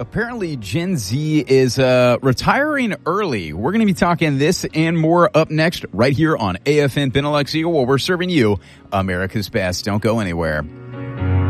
Apparently, Gen Z is retiring early. We're going to be talking this and more up next right here on AFN Benelux Eagle, where we're serving you America's best. Don't go anywhere.